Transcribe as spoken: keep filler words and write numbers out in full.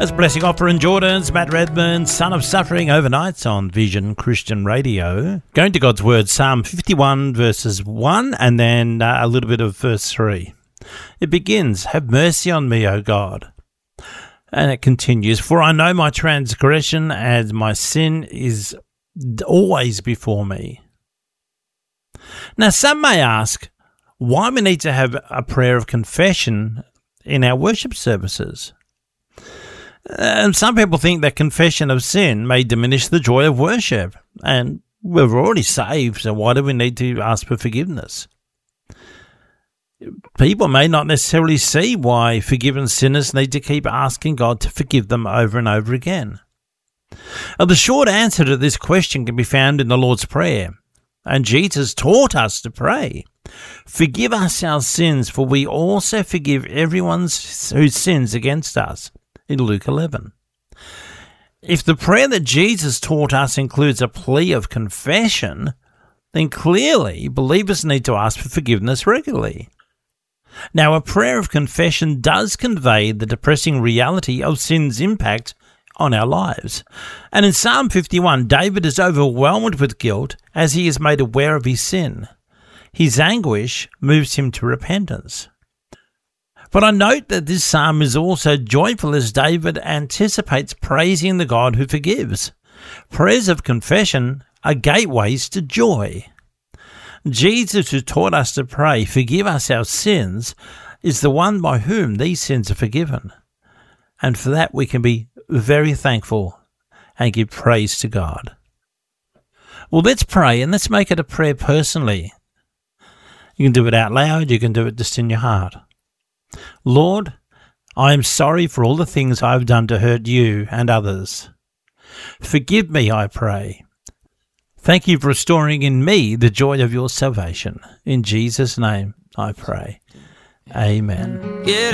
That's Blessing Offer and Jordan's Matt Redman, Son of Suffering, overnights on Vision Christian Radio. Going to God's Word, Psalm fifty-one, verses one, and then uh, a little bit of verse three. It begins, "Have mercy on me, O God." And it continues, "For I know my transgression, and my sin is always before me." Now, some may ask why we need to have a prayer of confession in our worship services. And some people think that confession of sin may diminish the joy of worship. And we're already saved, so why do we need to ask for forgiveness? People may not necessarily see why forgiven sinners need to keep asking God to forgive them over and over again. Now, the short answer to this question can be found in the Lord's Prayer. And Jesus taught us to pray, "Forgive us our sins, for we also forgive everyone who sins against us," in Luke eleven. If the prayer that Jesus taught us includes a plea of confession, then clearly believers need to ask for forgiveness regularly. Now, a prayer of confession does convey the depressing reality of sin's impact on our lives. And in Psalm fifty-one, David is overwhelmed with guilt as he is made aware of his sin. His anguish moves him to repentance. But I note that this psalm is also joyful as David anticipates praising the God who forgives. Prayers of confession are gateways to joy. Jesus, who taught us to pray, "Forgive us our sins," is the one by whom these sins are forgiven. And for that we can be very thankful and give praise to God. Well, let's pray, and let's make it a prayer personally. You can do it out loud, you can do it just in your heart. Lord, I am sorry for all the things I have done to hurt you and others. Forgive me, I pray. Thank you for restoring in me the joy of your salvation. In Jesus' name I pray. Amen.